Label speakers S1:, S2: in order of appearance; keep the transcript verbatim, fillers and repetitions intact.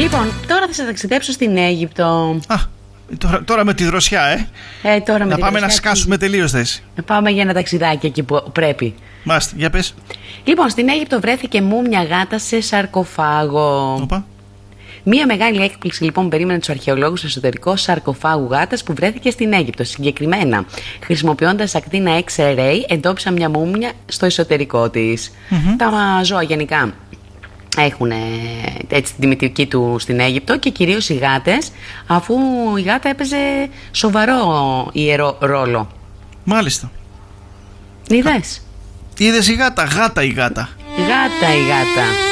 S1: Λοιπόν, τώρα θα σε ταξιδέψω στην Αίγυπτο.
S2: Α, τώρα, τώρα με τη δροσιά, ε.
S1: ε τώρα με
S2: να
S1: τη
S2: πάμε
S1: δροσιά,
S2: να σκάσουμε τελείως θέση.
S1: Να πάμε για ένα ταξιδάκι εκεί που πρέπει.
S2: Μάστε, για πες.
S1: Λοιπόν, στην Αίγυπτο βρέθηκε μούμια γάτα σε σαρκοφάγο.
S2: Οπα.
S1: Μία μεγάλη έκπληξη λοιπόν περίμενε τους αρχαιολόγους στο εσωτερικό σαρκοφάγου γάτας που βρέθηκε στην Αίγυπτο. Συγκεκριμένα, χρησιμοποιώντας ακτίνα X-ray, εντόπισαν μια μούμια στο εσωτερικό της. Mm-hmm. Τα ζώα γενικά έχουν έτσι την τιμητική του στην Αίγυπτο και κυρίως οι γάτες, αφού η γάτα έπαιζε σοβαρό ιερό ρόλο.
S2: Μάλιστα.
S1: Είδες.
S2: Είδες η γάτα, γάτα η γάτα.
S1: Γάτα η γάτα.